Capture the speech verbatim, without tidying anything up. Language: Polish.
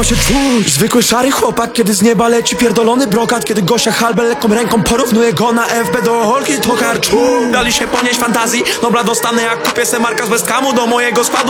się twój zwykły szary chłopak, kiedy z nieba leci pierdolony brokat. Kiedy Gosia Halbel lekką ręką porównuje go na F B do Holki, to karczu. Dali się ponieść fantazji, dobra dostanę jak kupię se marka z West Hamu do mojego składu.